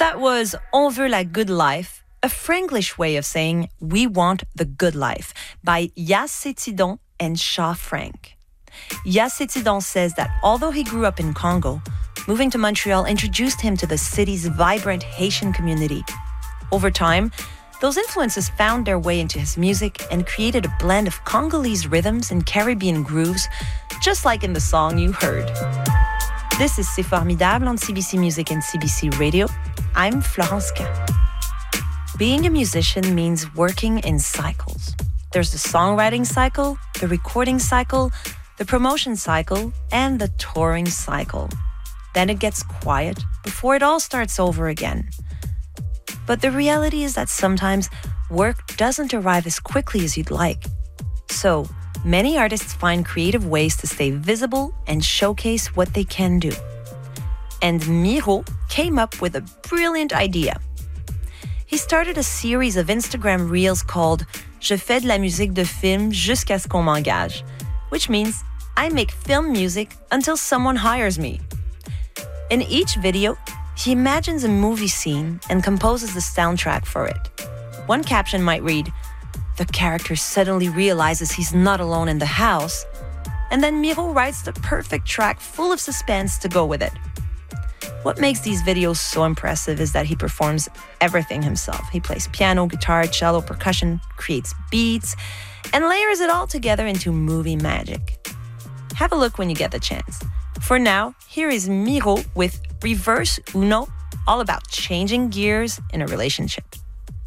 That was On veut la good life, a Franglish way of saying we want the good life, by Yas Setidon and Shaw Frank. Yas Setidon says that although he grew up in Congo, moving to Montreal introduced him to the city's vibrant Haitian community. Over time, those influences found their way into his music and created a blend of Congolese rhythms and Caribbean grooves, just like in the song you heard. This is C'est Formidable on CBC Music and CBC Radio. I'm Florence Kahn. Being a musician means working in cycles. There's the songwriting cycle, the recording cycle, the promotion cycle, and the touring cycle. Then it gets quiet before it all starts over again. But the reality is that sometimes work doesn't arrive as quickly as you'd like. So, many artists find creative ways to stay visible and showcase what they can do. And Miro came up with a brilliant idea. He started a series of Instagram reels called Je fais de la musique de film jusqu'à ce qu'on m'engage, which means I make film music until someone hires me. In each video, he imagines a movie scene and composes the soundtrack for it. One caption might read, "The character suddenly realizes he's not alone in the house," and then Miro writes the perfect track full of suspense to go with it. What makes these videos so impressive is that he performs everything himself. He plays piano, guitar, cello, percussion, creates beats, and layers it all together into movie magic. Have a look when you get the chance. For now, here is Miro with Reverse Uno, all about changing gears in a relationship.